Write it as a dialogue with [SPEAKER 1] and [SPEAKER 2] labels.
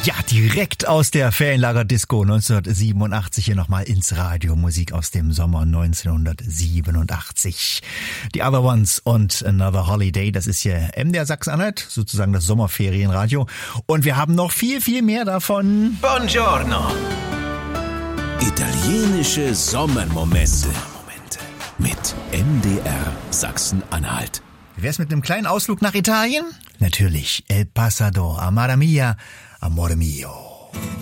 [SPEAKER 1] Ja, direkt aus der Ferienlager-Disco 1987 hier nochmal ins Radio. Musik aus dem Sommer 1987. The Other Ones und Another Holiday. Das ist hier MDR Sachsen-Anhalt, sozusagen das Sommerferienradio. Und wir haben noch viel, viel mehr davon.
[SPEAKER 2] Buongiorno. Italienische Sommermomente mit MDR Sachsen-Anhalt.
[SPEAKER 1] Wie wär's mit einem kleinen Ausflug nach Italien? Natürlich. El Pasado, Amara Mia, Amore Mio.